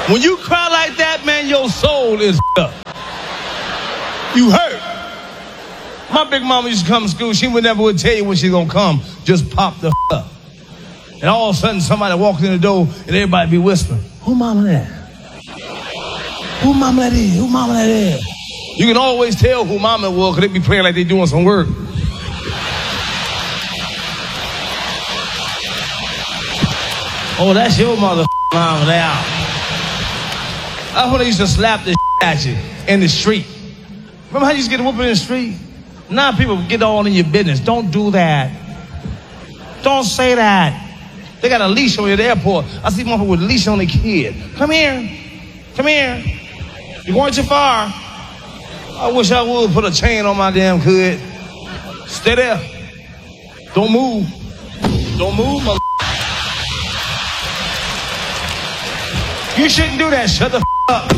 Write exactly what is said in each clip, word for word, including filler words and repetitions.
When you cry like that, man, your soul is up. You hurt. My big mama used to come to school. She would never would tell you when she's gonna come. Just pop the up. And all of a sudden, somebody walked in the door and everybody be whispering, "Who mama that? Who mama that is? Who mama that is?" You can always tell who mama was because they be praying like they doing some work. Oh, that's your mother mama there. That's when they used to slap the at you in the street. Remember how you used to get a whooping in the street? Now people get all in your business. Don't do that. Don't say that. They got a leash on you at the airport. I see motherfucker with a leash on their kid. Come here. Come here. You're going too far. I wish I would put a chain on my damn kid. Stay there. Don't move. Don't move, mother. You shouldn't do that. Shut the f up.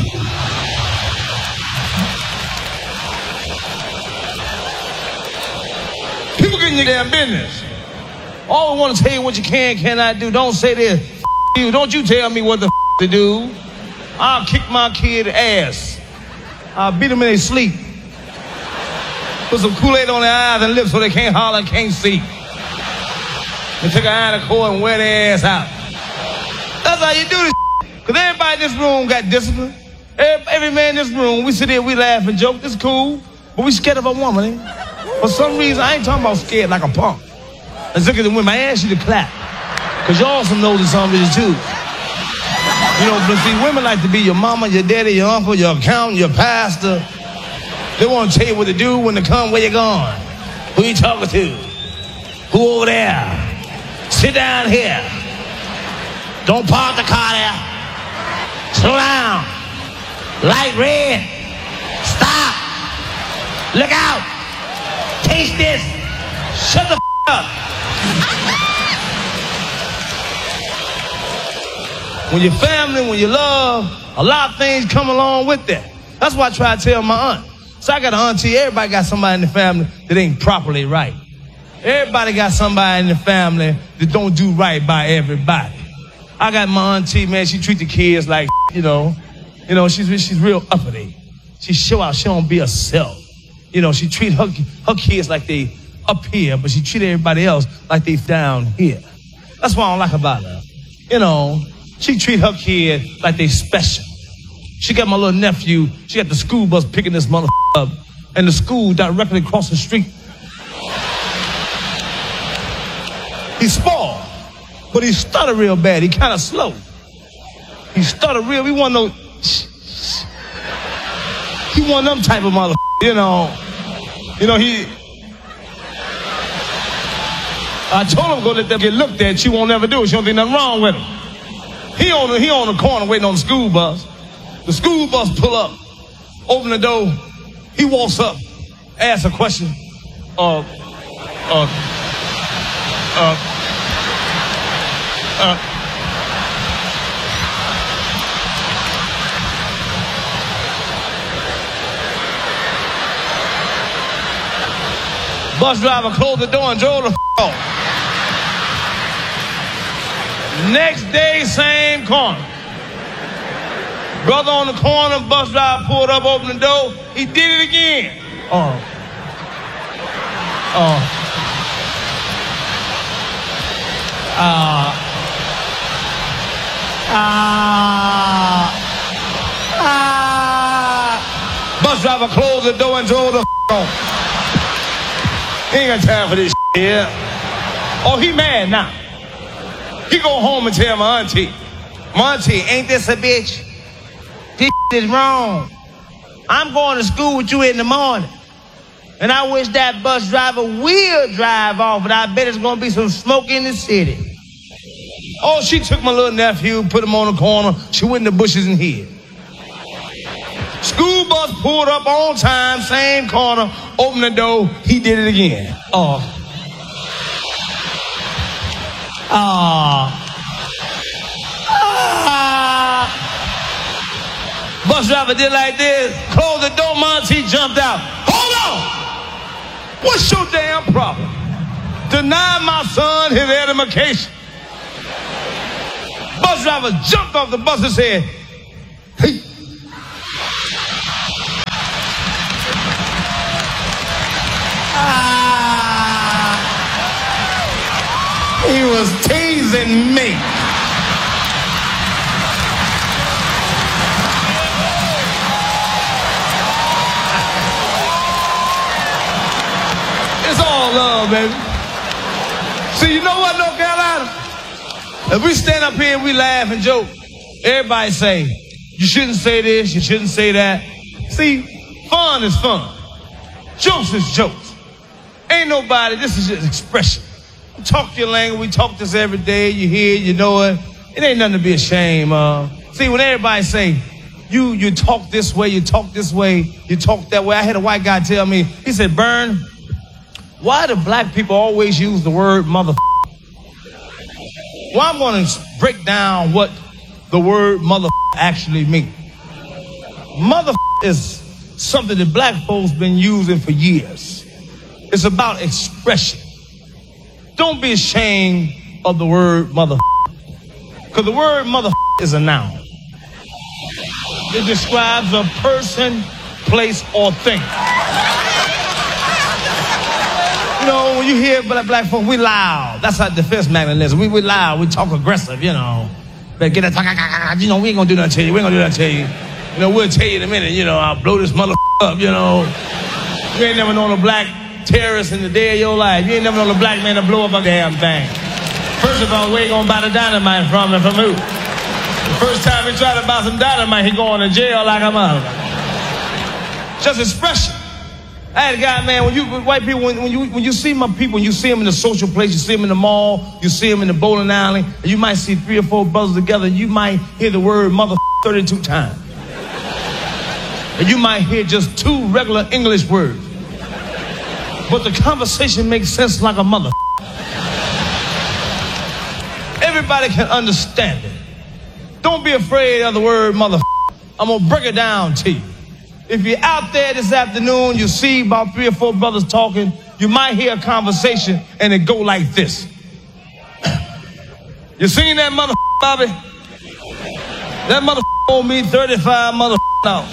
People get in your damn business. Always want to tell you what you can, cannot do. Don't say this. F you. Don't you tell me what the f to do. I'll kick my kid ass. I'll beat them in their sleep. Put some Kool-Aid on their eyes and lips so they can't holler and can't see. And take an iron cord and wear their ass out. That's how you do this. Because everybody in this room got discipline. Every, every man in this room, we sit here, we laugh and joke. This is cool. But we scared of a woman, eh? For some reason, I ain't talking about scared like a punk. Let's look at the women. I ask you to clap. Because y'all some nosy some bitches too. You know, but see, women like to be your mama, your daddy, your uncle, your accountant, your pastor. They want to tell you what to do, when to come, where you going. Who you talking to? Who over there? Sit down here. Don't park the car there. Slow down. Light red. Stop. Look out. Taste this. Shut the f*** up. When your family, when you love, a lot of things come along with that. That's why I try to tell my aunt. So I got an auntie, everybody got somebody in the family that ain't properly right. Everybody got somebody in the family that don't do right by everybody. I got my auntie, man, she treat the kids like, you know, you know, she's she's real uppity. She show out, she don't be herself. You know, she treat her, her kids like they up here, but she treat everybody else like they down here. That's what I don't like about her. You know, she treat her kid like they special. She got my little nephew, she got the school bus picking this motherfucker up, and the school directly across the street. He's spoiled, but he stutter real bad. He kind of slow. He stutter real. He want no. He want them type of motherfucker. You know. You know he. I told him to go let them get looked at. She won't never do it. She don't think nothing wrong with him. He on the he on the corner waiting on the school bus. The school bus pull up, open the door. He walks up, asks a question. Uh, uh, uh, uh. Bus driver closed the door and drove the f off. Next day, same corner. Brother on the corner, bus driver pulled up, opened the door. He did it again. Oh. Oh. Ah. Ah. Ah. Bus driver closed the door and drove the f off. He ain't got time for this shit here. Oh, he mad now. He go home and tell my auntie, my auntie, ain't this a bitch? This is wrong. I'm going to school with you in the morning. And I wish that bus driver will drive off, but I bet it's going to be some smoke in the city. Oh, she took my little nephew, put him on the corner. She went in the bushes and hid. School bus pulled up on time, same corner, opened the door. He did it again. Oh. Ah. Ah. Bus driver did like this, closed the door, Monty jumped out. Hold on! What's your damn problem? Deny my son his education. Bus driver jumped off the bus and said, using me. It's all love, baby. See, you know what, North Carolina? If we stand up here and we laugh and joke, everybody say, you shouldn't say this, you shouldn't say that. See, fun is fun. Jokes is jokes. Ain't nobody, this is just expression. We talk your language, we talk this every day, you hear it, you know it. It ain't nothing to be ashamed of. See, when everybody say, you you talk this way, you talk this way, you talk that way. I had a white guy tell me, he said, Bern, why do black people always use the word mother? Well, I'm going to break down what the word mother actually means. Mother is something that black folks been using for years. It's about expression. Don't be ashamed of the word mother, because the word mother is a noun. It describes a person, place, or thing. You know, when you hear black, black folks, we loud. That's our defense mechanism. We we loud. We talk aggressive, you know. But get a, you know, we ain't gonna do nothing to you. We ain't gonna do nothing to you. You know, we'll tell you in a minute, you know, I'll blow this mother up, you know. You ain't never known a black terrorist in the day of your life. You ain't never known a black man to blow up a damn thing. First of all, where you gonna buy the dynamite from and from who? The first time he tried to buy some dynamite, he going to jail like a mother. Just expression. I had a guy, man, when you, white people, when, when you when you see my people, you see them in the social place, you see them in the mall, you see them in the bowling alley, and you might see three or four brothers together, you might hear the word mother thirty-two times. And you might hear just two regular English words. But the conversation makes sense like a mother. Everybody can understand it. Don't be afraid of the word mother. I'm going to break it down to you. If you're out there this afternoon, you see about three or four brothers talking, you might hear a conversation and it go like this. You seen that mother, Bobby? That mother owed me thirty-five mother dollars.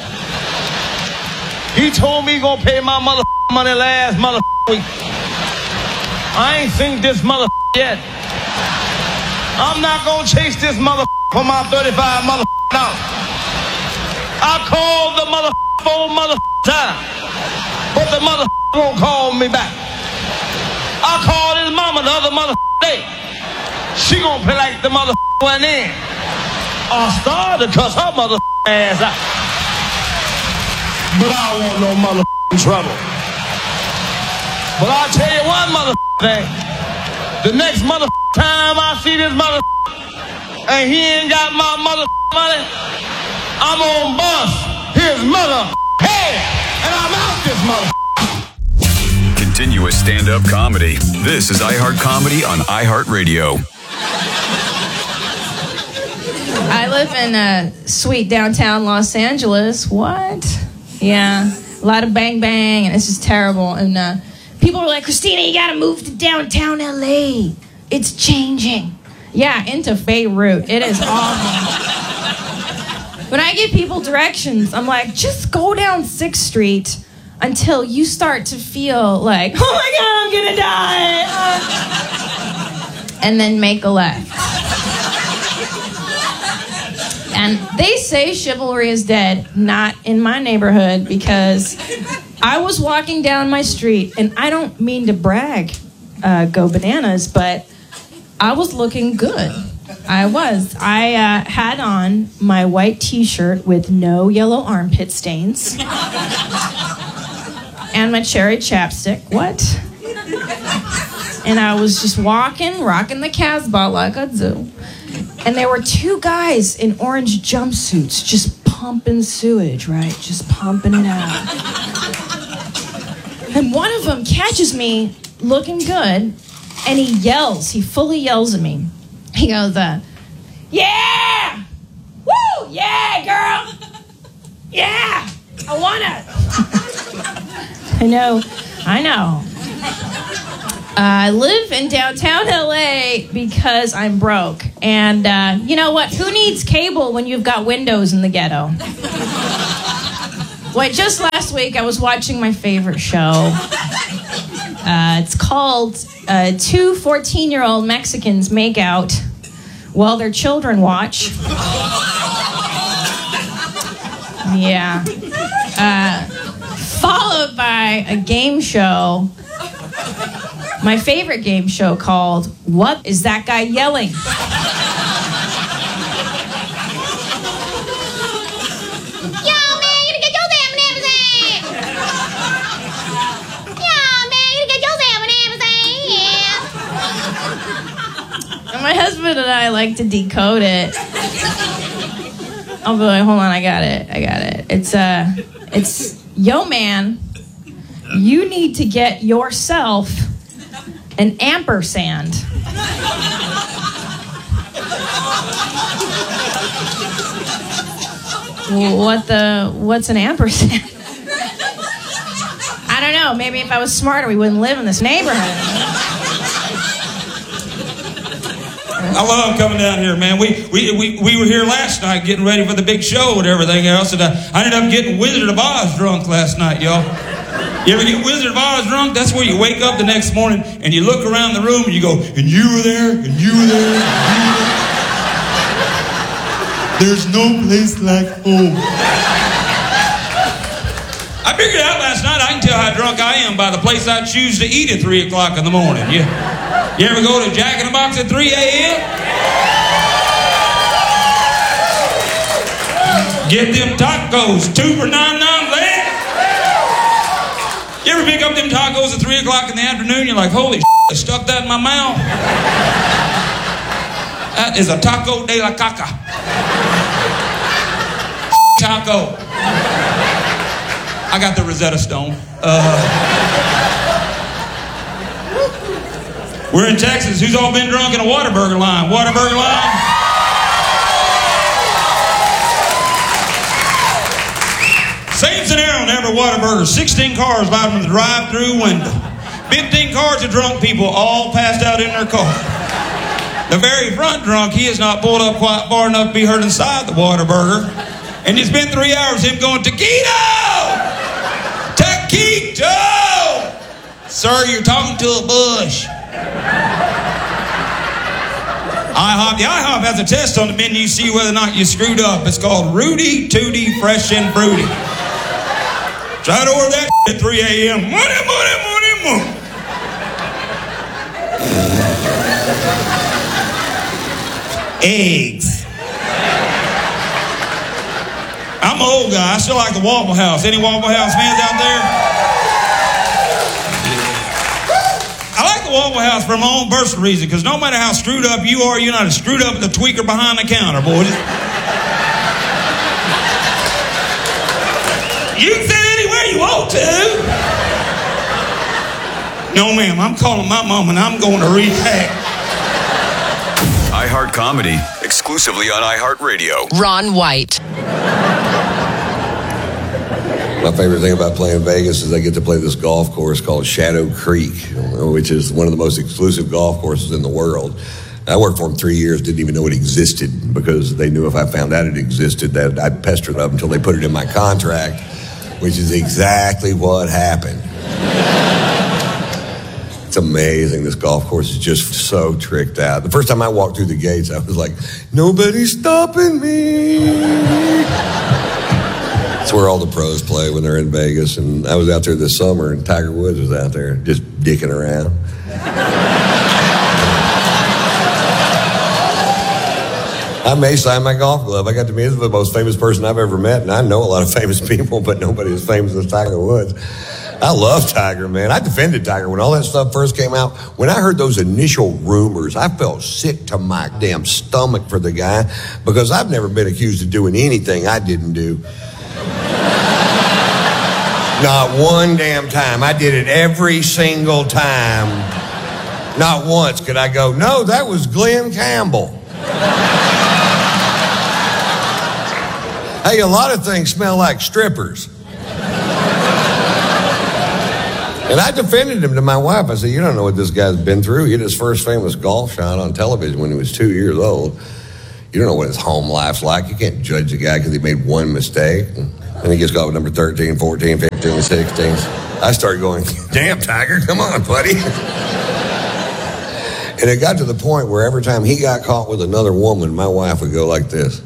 He told me he gonna pay my mother money last mother week. I ain't seen this mother yet. I'm not gonna chase this mother for my thirty-five mother dollars. I called the mother four mother time, but the mother won't call me back. I called his mama the other mother day. She gonna play like the mother went in. I started to cuss her mother ass out. But I don't want no mother trouble. But I'll tell you one mother thing. The next mother time I see this mother and he ain't got my mother money, I'm gonna bust his mother head and I'm out this mother. Continuous stand-up comedy. This is iHeart Comedy on iHeartRadio. I live in uh, sweet downtown Los Angeles. What? Yeah, a lot of bang bang, and it's just terrible. And uh, people are like, Christina, you gotta move to downtown L A. It's changing. Yeah, into Beirut. It is awful. When I give people directions, I'm like, just go down sixth Street until you start to feel like, oh my God, I'm gonna die. Uh, and then make a left. And they say chivalry is dead, not in my neighborhood, because I was walking down my street, and I don't mean to brag, uh, go bananas, but I was looking good. I was. I uh, had on my white t-shirt with no yellow armpit stains. And my cherry chapstick. What? And I was just walking, rocking the Casbah like I do. And there were two guys in orange jumpsuits just pumping sewage, right? Just pumping it out. And one of them catches me looking good, and he yells. He fully yells at me. He goes, uh, yeah! Woo! Yeah, girl! Yeah! I want it! I know. I know. Uh, I live in downtown L A because I'm broke. And uh, you know what? Who needs cable when you've got windows in the ghetto? Wait, just last week I was watching my favorite show. Uh, it's called uh, Two fourteen-Year-Old Mexicans Make Out while their children watch. Yeah. Uh, followed by a game show, my favorite game show called What Is That Guy Yelling? My husband and I like to decode it. I'll be like, hold on, I got it, I got it. It's, uh, it's, yo man, you need to get yourself an ampersand. What the, what's an ampersand? I don't know, maybe if I was smarter, we wouldn't live in this neighborhood. I love coming down here, man. We, we we we were here last night getting ready for the big show and everything else, and I, I ended up getting Wizard of Oz drunk last night, y'all. You ever get Wizard of Oz drunk? That's where you wake up the next morning and you look around the room and you go, and you were there, and you were there, and you were there. There's no place like home. I figured out last night I can tell how drunk I am by the place I choose to eat at three o'clock in the morning. You, you ever go to Jack in the Box at three a.m.? Get them tacos, two for nine nine leg. You ever pick up them tacos at three o'clock in the afternoon? You're like, holy shit, I stuck that in my mouth. That is a taco de la caca. Taco. I got the Rosetta Stone. Uh, we're in Texas. Who's all been drunk in a Whataburger line? Whataburger line? Same scenario in every Whataburger. sixteen cars live from the drive-through window. fifteen cars of drunk people all passed out in their car. The very front drunk, he has not pulled up quite far enough to be heard inside the Whataburger. And it's been three hours him going, Taquito! Taquito! Sir, you're talking to a bush. IHOP. The IHOP has a test on the menu to see whether or not you screwed up. It's called Rudy Tooty Fresh and Fruity. Try to order that at three a.m. Money, money, money, money. Eggs. I'm an old guy. I still like the Waffle House. Any Waffle House fans out there? I like the Waffle House for my own personal reason, because no matter how screwed up you are, you're not as screwed up as the tweaker behind the counter, boys. You can sit anywhere you want to. No, ma'am. I'm calling my mom and I'm going to react. iHeart Comedy, exclusively on iHeartRadio. Ron White. My favorite thing about playing Vegas is I get to play this golf course called Shadow Creek, which is one of the most exclusive golf courses in the world. I worked for them three years, didn't even know it existed, because they knew if I found out it existed that I'd pester them until they put it in my contract, which is exactly what happened. It's amazing. This golf course is just so tricked out. The first time I walked through the gates, I was like, nobody's stopping me. It's where all the pros play when they're in Vegas. And I was out there this summer, and Tiger Woods was out there just dicking around. I may sign my golf glove. I got to meet the most famous person I've ever met, and I know a lot of famous people, but nobody as famous as Tiger Woods. I love Tiger, man. I defended Tiger when all that stuff first came out. When I heard those initial rumors, I felt sick to my damn stomach for the guy, because I've never been accused of doing anything I didn't do. Not one damn time. I did it every single time. Not once could I go, no, that was Glenn Campbell. Hey, a lot of things smell like strippers. And I defended him to my wife. I said, you don't know what this guy's been through. He hit his first famous golf shot on television when he was two years old. You don't know what his home life's like. You can't judge a guy because he made one mistake. And he gets caught with number thirteen, fourteen, fifteen, sixteen. I started going, damn, Tiger, come on, buddy. And it got to the point where every time he got caught with another woman, my wife would go like this.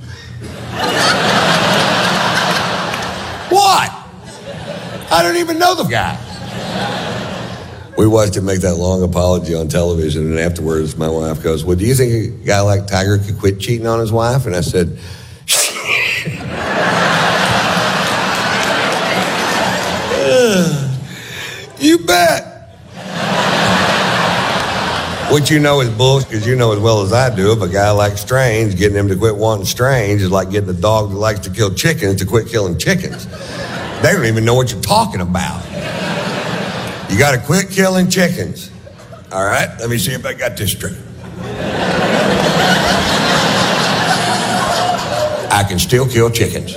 What? I don't even know the guy. We watched him make that long apology on television, and afterwards my wife goes, well, do you think a guy like Tiger could quit cheating on his wife? And I said, you bet. What you know is bullshit, because you know as well as I do, if a guy likes Strange, getting him to quit wanting Strange is like getting a dog that likes to kill chickens to quit killing chickens. They don't even know what you're talking about. You got to quit killing chickens. All right, let me see if I got this straight. I can still kill chickens.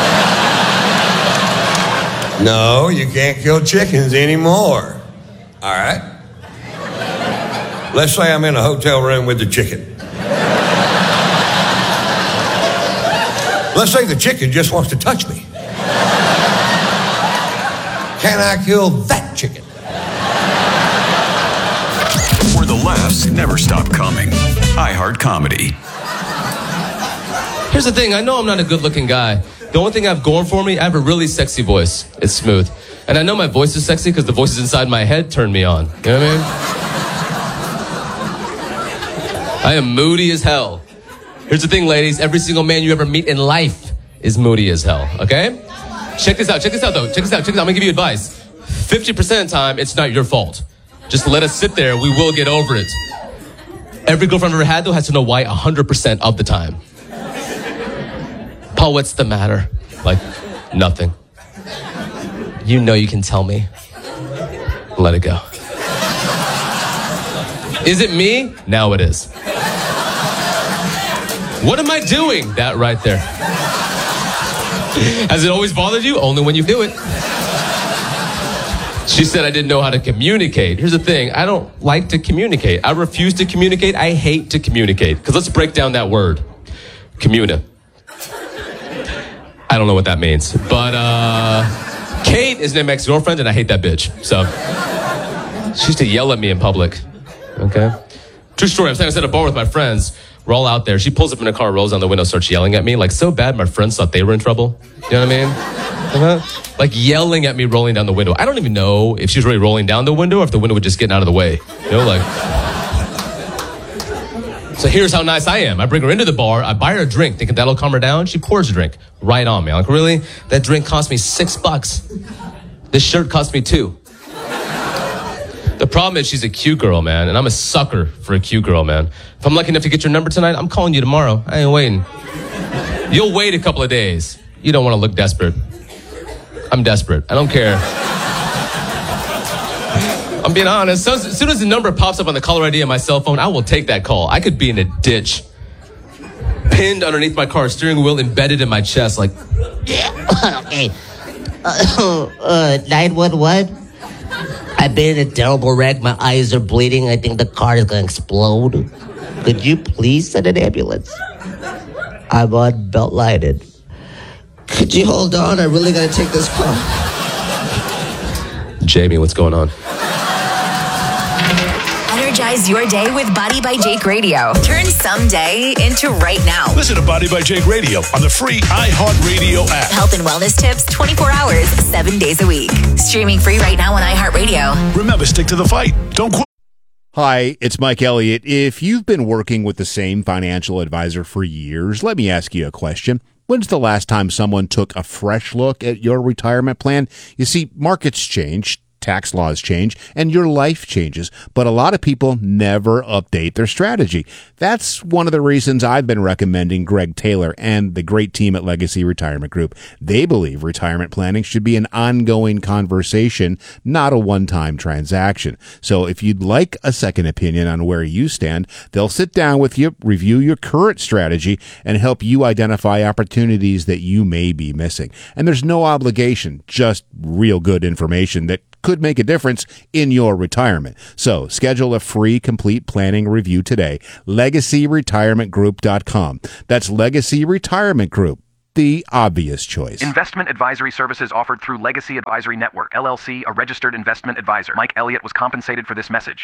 No, you can't kill chickens anymore. All right? Let's say I'm in a hotel room with the chicken. Let's say the chicken just wants to touch me. Can I kill that chicken? Where the laughs never stop coming. iHeart Comedy. Here's the thing, I know I'm not a good-looking guy. The only thing I have going for me, I have a really sexy voice. It's smooth. And I know my voice is sexy because the voices inside my head turn me on. You know what I mean? I am moody as hell. Here's the thing, ladies. Every single man you ever meet in life is moody as hell, okay? Check this out. Check this out, though. Check this out. Check this out. I'm going to give you advice. fifty percent of the time, it's not your fault. Just let us sit there. We will get over it. Every girlfriend I've ever had, though, has to know why one hundred percent of the time. Paul, what's the matter? Like, nothing. You know you can tell me. Let it go. Is it me? Now it is. What am I doing? That right there. Has it always bothered you? Only when you do it. She said I didn't know how to communicate. Here's the thing. I don't like to communicate. I refuse to communicate. I hate to communicate. Because let's break down that word. Communa. I don't know what that means. But uh, Kate is my ex-girlfriend, and I hate that bitch. So she used to yell at me in public. Okay? True story. I'm standing at a bar with my friends. We're all out there. She pulls up in a car, rolls down the window, starts yelling at me. Like, so bad my friends thought they were in trouble. You know what I mean? Uh-huh. Like, yelling at me, rolling down the window. I don't even know if she was really rolling down the window or if the window was just getting out of the way. You know, like... So here's how nice I am. I bring her into the bar. I buy her a drink, thinking that'll calm her down. She pours a drink right on me. I'm like, really? That drink cost me six bucks. This shirt cost me two. The problem is she's a cute girl, man, and I'm a sucker for a cute girl, man. If I'm lucky enough to get your number tonight, I'm calling you tomorrow. I ain't waiting. You'll wait a couple of days. You don't want to look desperate. I'm desperate. I don't care. I'm being honest. So, as soon as the number pops up on the caller I D on my cell phone, I will take that call. I could be in a ditch, pinned underneath my car steering wheel, embedded in my chest, like... Okay. Uh, uh, nine one one? I've been in a terrible wreck. My eyes are bleeding. I think the car is going to explode. Could you please send an ambulance? I'm on belt lighted. Could you hold on? I really got to take this call. Jamie, what's going on? Energize your day with Body by Jake Radio. Turn someday into right now. Listen to Body by Jake Radio on the free iHeartRadio app. Health and wellness tips twenty-four hours, seven days a week. Streaming free right now on iHeartRadio. Remember, stick to the fight. Don't quit. Hi, it's Mike Elliott. If you've been working with the same financial advisor for years, let me ask you a question. When's the last time someone took a fresh look at your retirement plan? You see, markets change, tax laws change, and your life changes, but a lot of people never update their strategy. That's one of the reasons I've been recommending Greg Taylor and the great team at Legacy Retirement Group. They believe retirement planning should be an ongoing conversation, not a one-time transaction. So if you'd like a second opinion on where you stand, they'll sit down with you, review your current strategy, and help you identify opportunities that you may be missing. And there's no obligation, just real good information that could make a difference in your retirement. So schedule a free complete planning review today. legacy retirement group dot com. That's Legacy Retirement Group, the obvious choice. Investment advisory services offered through Legacy Advisory Network, L L C, a registered investment advisor. Mike Elliott was compensated for this message.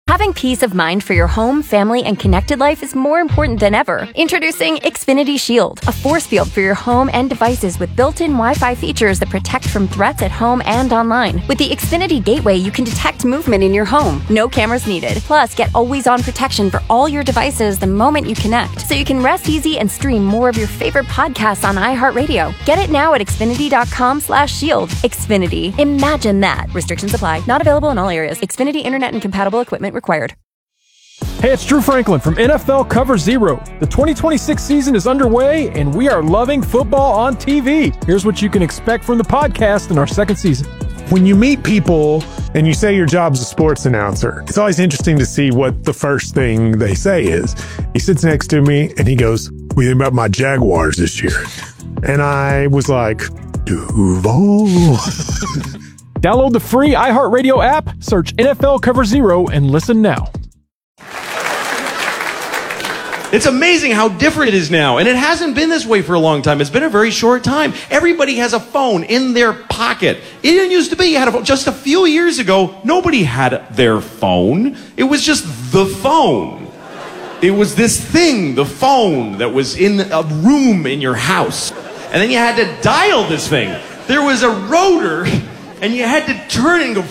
Having peace of mind for your home, family, and connected life is more important than ever. Introducing Xfinity Shield, a force field for your home and devices with built-in Wi-Fi features that protect from threats at home and online. With the Xfinity Gateway, you can detect movement in your home. No cameras needed. Plus, get always-on protection for all your devices the moment you connect, so you can rest easy and stream more of your favorite podcasts on iHeartRadio. Get it now at Xfinity.com slash shield. Xfinity. Imagine that. Restrictions apply. Not available in all areas. Xfinity Internet and compatible equipment required. Hey, it's Drew Franklin from N F L Cover Zero. The twenty twenty-six season is underway, and we are loving football on T V. Here's what you can expect from the podcast in our second season. When you meet people and you say your job's a sports announcer, it's always interesting to see what the first thing they say is. He sits next to me and he goes, "What do you think about my Jaguars this year?" And I was like, Duval. Download the free iHeartRadio app, search N F L Cover Zero, and listen now. It's amazing how different it is now, and it hasn't been this way for a long time. It's been a very short time. Everybody has a phone in their pocket. It didn't used to be you had a phone. Just a few years ago, nobody had their phone. It was just the phone. It was this thing, the phone, that was in a room in your house. And then you had to dial this thing. There was a rotor, and you had to turn and go.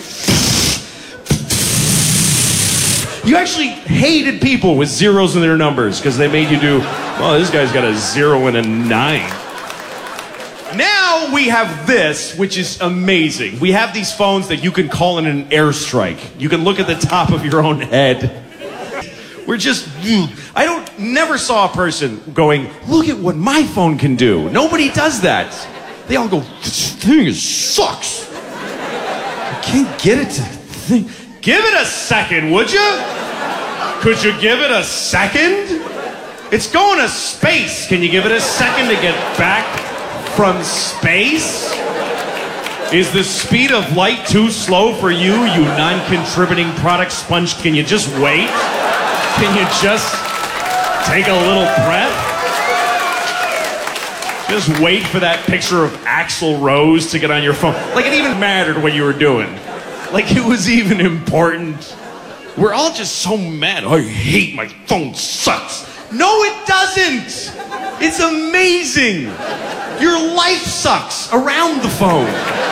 You actually hated people with zeros in their numbers because they made you do, well, this guy's got a zero and a nine. Now we have this, which is amazing. We have these phones that you can call in an airstrike. You can look at the top of your own head. We're just, I don't, never saw a person going, look at what my phone can do. Nobody does that. They all go, this thing is sucks. I can't get it to think. Give it a second, would you? Could you give it a second? It's going to space. Can you give it a second to get back from space? Is the speed of light too slow for you, you non-contributing product sponge? Can you just wait? Can you just take a little breath? Just wait for that picture of Axl Rose to get on your phone. Like it even mattered what you were doing. Like it was even important. We're all just so mad. I hate my phone sucks. No, it doesn't. It's amazing. Your life sucks around the phone.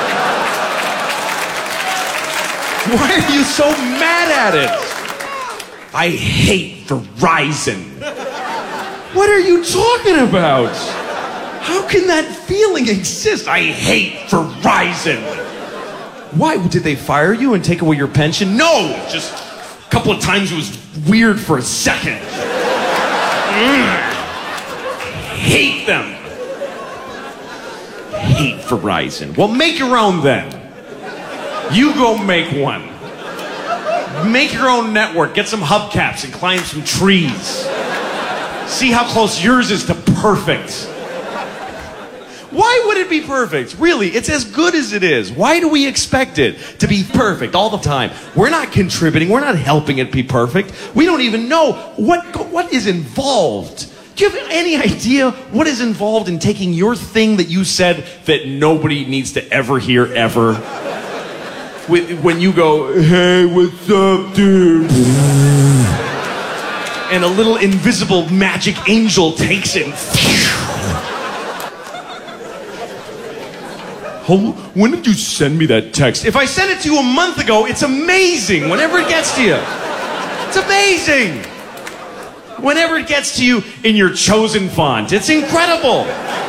Why are you so mad at it? I hate Verizon. What are you talking about? How can that feeling exist? I hate Verizon. Why? Did they fire you and take away your pension? No, just a couple of times it was weird for a second. Mm. Hate them. Hate Verizon. Well, make your own then. You go make one. Make your own network. Get some hubcaps and climb some trees. See how close yours is to perfect. Why would it be perfect? Really, it's as good as it is. Why do we expect it to be perfect all the time? We're not contributing. We're not helping it be perfect. We don't even know what, what is involved. Do you have any idea what is involved in taking your thing that you said that nobody needs to ever hear ever? When you go, hey, what's up, dude? And a little invisible magic angel takes it. When did you send me that text? If I sent it to you a month ago, it's amazing whenever it gets to you. It's amazing. Whenever it gets to you in your chosen font, it's incredible.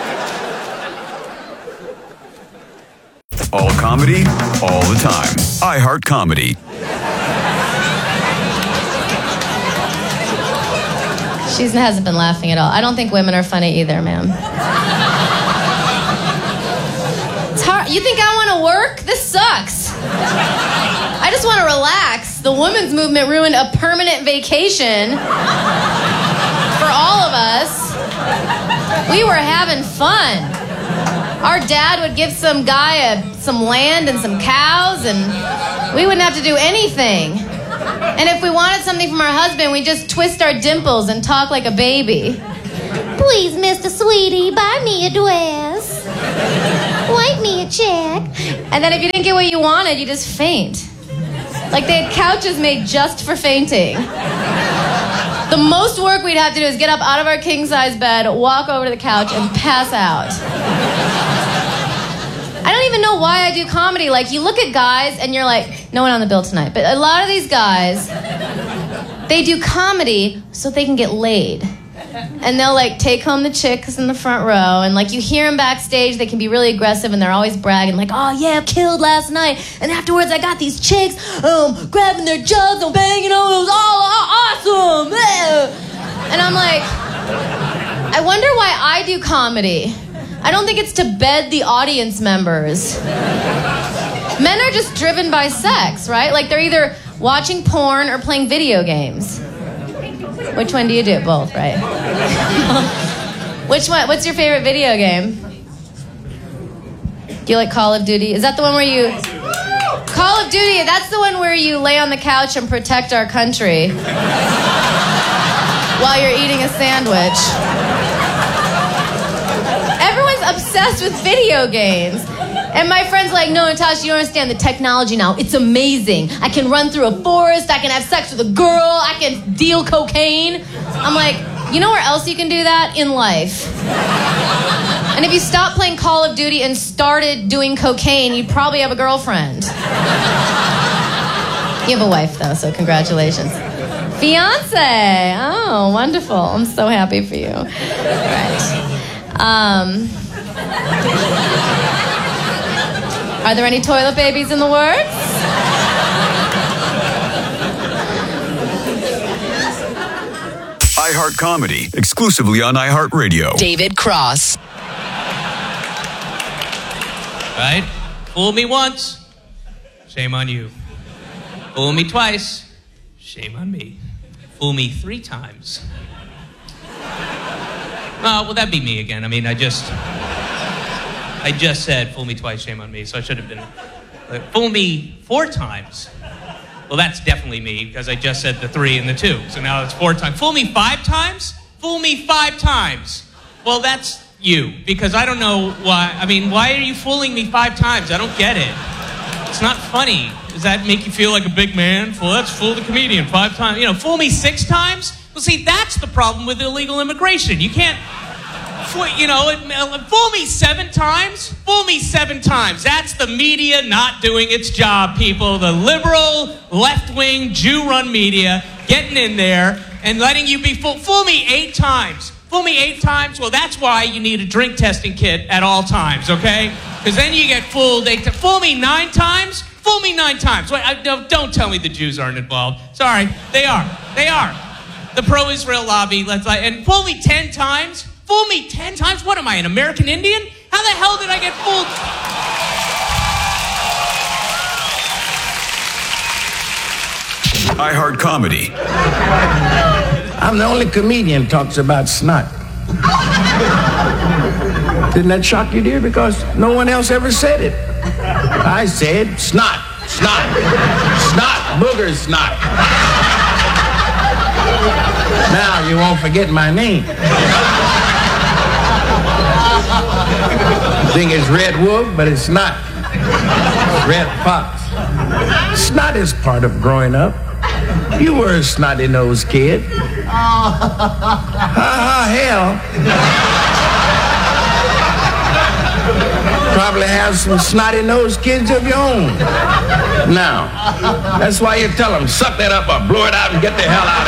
All comedy, all the time. iHeart Comedy. She hasn't been laughing at all. I don't think women are funny either, ma'am. It's hard. You think I want to work? This sucks. I just want to relax. The women's movement ruined a permanent vacation for all of us. We were having fun. Our dad would give some guy a, some land and some cows, and we wouldn't have to do anything. And if we wanted something from our husband, we'd just twist our dimples and talk like a baby. Please, Mister Sweetie, buy me a dress. Write me a check. And then if you didn't get what you wanted, you just faint. Like they had couches made just for fainting. The most work we'd have to do is get up out of our king-size bed, walk over to the couch, and pass out. I don't even know why I do comedy. Like, you look at guys, and you're like, no one on the bill tonight. But a lot of these guys, they do comedy so they can get laid. And they'll, like, take home the chicks in the front row, and, like, you hear them backstage, they can be really aggressive, and they're always bragging, like, oh, yeah, killed last night, and afterwards I got these chicks um, grabbing their jugs and banging on, it was all awesome! And I'm like, I wonder why I do comedy. I don't think it's to bed the audience members. Men are just driven by sex, right? Like, they're either watching porn or playing video games. Which one do you do? Both, right? Which one? What's your favorite video game? Do you like Call of Duty? Is that the one where you... Call of Duty, that's the one where you lay on the couch and protect our country while you're eating a sandwich. Everyone's obsessed with video games. And my friend's like, no, Natasha, you don't understand the technology now. It's amazing. I can run through a forest. I can have sex with a girl. I can deal cocaine. I'm like, you know where else you can do that? In life. And if you stopped playing Call of Duty and started doing cocaine, you'd probably have a girlfriend. You have a wife, though, so congratulations. Fiance. Oh, wonderful. I'm so happy for you. Right. Um... Are there any toilet babies in the works? iHeart Comedy, exclusively on iHeartRadio. David Cross. Right? Fool me once, shame on you. Fool me twice, shame on me. Fool me three times. Oh, well, that'd be me again. I mean, I just... I just said, fool me twice, shame on me, so I should have been... Uh, fool me four times. Well, that's definitely me, because I just said the three and the two, so now it's four times. Fool me five times? Fool me five times. Well, that's you, because I don't know why... I mean, why are you fooling me five times? I don't get it. It's not funny. Does that make you feel like a big man? Well, let's fool the comedian five times. You know, fool me six times? Well, see, that's the problem with illegal immigration. You can't... You know, fool me seven times? Fool me seven times. That's the media not doing its job, people. The liberal, left-wing, Jew-run media getting in there and letting you be fooled. Fool me eight times. Fool me eight times? Well, that's why you need a drink testing kit at all times, okay? Because then you get fooled eight times. Fool me nine times? Fool me nine times. Wait, I, don't, don't tell me the Jews aren't involved. Sorry, they are. They are. The pro-Israel lobby, let's like, and fool me ten times? Fool me ten times? What am I, an American Indian? How the hell did I get fooled? iHeart Comedy. I'm the only comedian who talks about snot. Didn't that shock you, dear? Because no one else ever said it. I said snot, snot, snot, booger snot. Now you won't forget my name. You think it's Red Wolf, but it's not. Red Fox. Snot is part of growing up. You were a snotty-nosed kid. Ha ha, hell. Probably have some snotty-nosed kids of your own. Now, that's why you tell them, suck that up or blow it out and get the hell out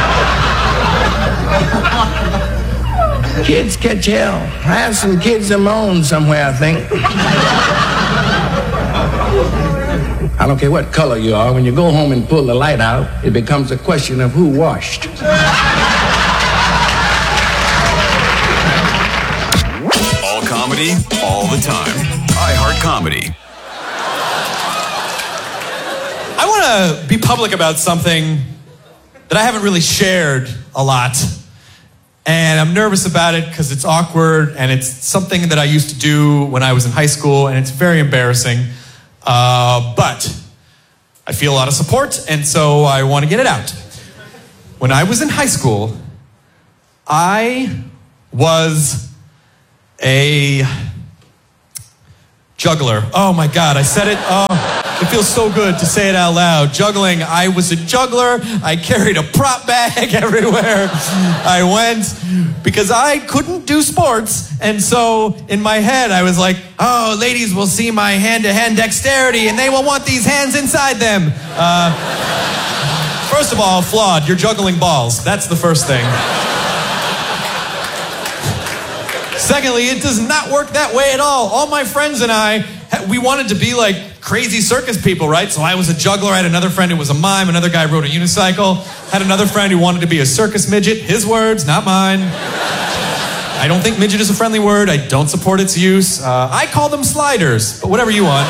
of here. Kids catch hell. I have some kids of my own somewhere, I think. I don't care what color you are. When you go home and pull the light out, it becomes a question of who washed. All comedy, all the time. iHeart Comedy. I want to be public about something that I haven't really shared a lot. And I'm nervous about it because it's awkward and it's something that I used to do when I was in high school and it's very embarrassing. Uh, but I feel a lot of support and so I want to get it out. When I was in high school, I was a juggler. Oh my God, I said it. Oh. It feels so good to say it out loud. Juggling, I was a juggler. I carried a prop bag everywhere I went because I couldn't do sports. And so in my head, I was like, oh, ladies will see my hand-to-hand dexterity and they will want these hands inside them. Uh, first of all, flawed. You're juggling balls. That's the first thing. Secondly, it does not work that way at all. All my friends and I, we wanted to be like crazy circus people, right? So I was a juggler. I had another friend who was a mime. Another guy rode a unicycle. Had another friend who wanted to be a circus midget. His words, not mine. I don't think midget is a friendly word. I don't support its use. Uh, I call them sliders, but whatever you want.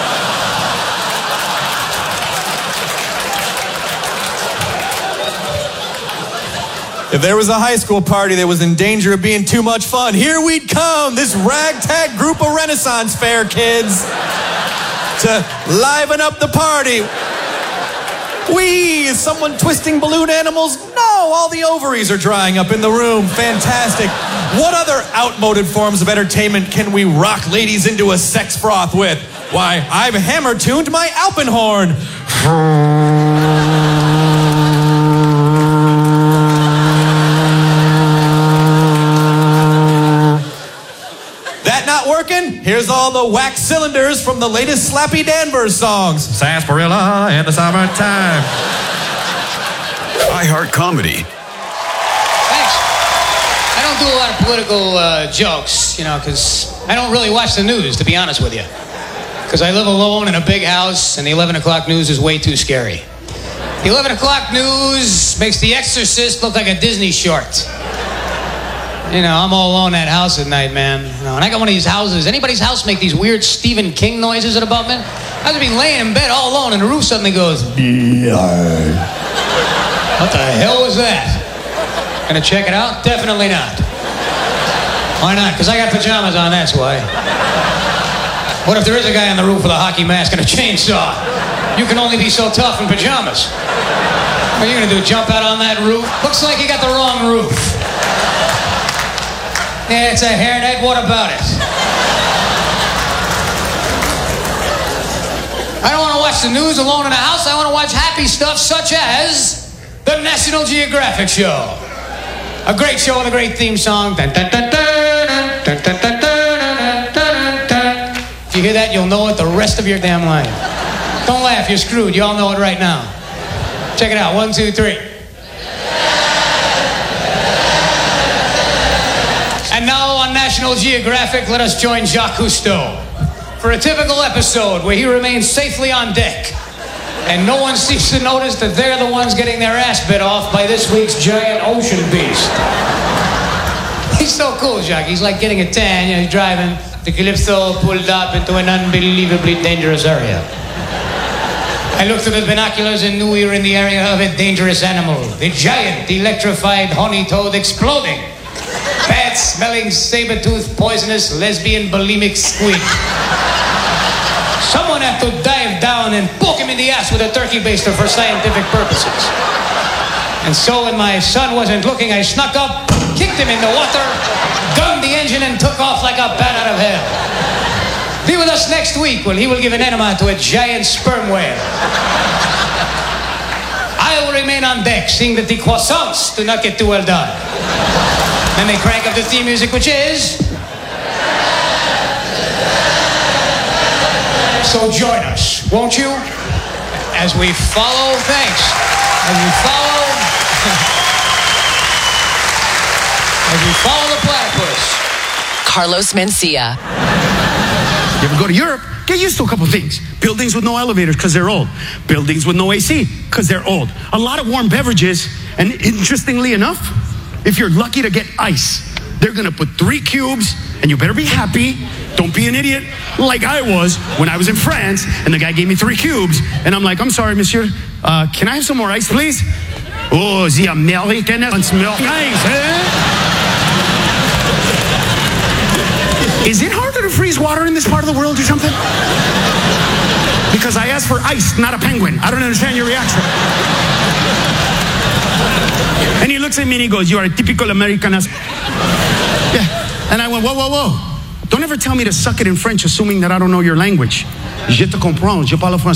If there was a high school party that was in danger of being too much fun, here we'd come, this ragtag group of Renaissance fair kids to liven up the party. Wee, is someone twisting balloon animals? No, all the ovaries are drying up in the room. Fantastic. What other outmoded forms of entertainment can we rock ladies into a sex froth with? Why, I've hammer-tuned my alpenhorn. That not working? Here's all the wax cylinders from the latest Slappy Danvers songs. Sarsaparilla in the summertime. iHeart Comedy. Thanks. I don't do a lot of political uh, jokes, you know, because I don't really watch the news, to be honest with you. Because I live alone in a big house, and the eleven o'clock news is way too scary. The eleven o'clock news makes The Exorcist look like a Disney short. You know, I'm all alone in that house at night, man. You know, and I got one of these houses. Anybody's house make these weird Stephen King noises at about me? I was be laying in bed all alone, and the roof suddenly goes. What the hell was that? Gonna check it out? Definitely not. Why not? Because I got pajamas on, that's why. What if there is a guy on the roof with a hockey mask and a chainsaw? You can only be so tough in pajamas. What are you gonna do, jump out on that roof? Looks like you got the wrong roof. Yeah, it's a hairnet. What about it? I don't want to watch the news alone in a house. I want to watch happy stuff such as the National Geographic Show. A great show with a great theme song. Dun, dun, dun, dun, dun, dun, dun, dun, dun, dun. If you hear that, you'll know it the rest of your damn life. Don't laugh. You're screwed. You all know it right now. Check it out. One, two, three. And now on National Geographic, let us join Jacques Cousteau for a typical episode where he remains safely on deck. And no one seems to notice that they're the ones getting their ass bit off by this week's giant ocean beast. He's so cool, Jacques. He's like getting a tan. You know, he's driving. The Calypso pulled up into an unbelievably dangerous area. I looked through the binoculars and knew we were in the area of a dangerous animal. The giant electrified honey toad exploding. Bad smelling, saber-toothed, poisonous, lesbian, bulimic squeak. Someone had to dive down and poke him in the ass with a turkey baster for scientific purposes. And so when my son wasn't looking, I snuck up, kicked him in the water, gunned the engine, and took off like a bat out of hell. Be with us next week when he will give an enema to a giant sperm whale. I will remain on deck, seeing that the croissants do not get too well done. Then they crank up the theme music, which is... So join us, won't you? As we follow, thanks. As we follow... As we follow the platypus. Carlos Mencia. You ever go to Europe? Get used to a couple things. Buildings with no elevators because they're old. Buildings with no A C because they're old. A lot of warm beverages. And interestingly enough, if you're lucky to get ice, they're going to put three cubes, and you better be happy. Don't be an idiot like I was when I was in France, and the guy gave me three cubes, and I'm like, I'm sorry, monsieur. Uh, can I have some more ice, please? Oh, the American wants milk ice, eh? Is it harder to freeze water in this part of the world or something? Because I asked for ice, not a penguin. I don't understand your reaction. And he looks at me and he goes, you are a typical American. Yeah. And I went, whoa, whoa, whoa. Don't ever tell me to suck it in French assuming that I don't know your language. Je te comprends, je parle français.